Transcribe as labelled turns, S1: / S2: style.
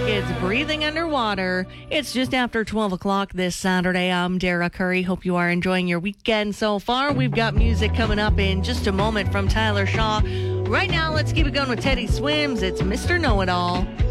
S1: It's Breathing Underwater. It's just after 12 o'clock this Saturday. I'm Dara Curry. Hope you are enjoying your weekend so far. We've got music coming up in just a moment from Tyler Shaw. Right now, let's keep it going with Teddy Swims. It's Mr. Know-It-All.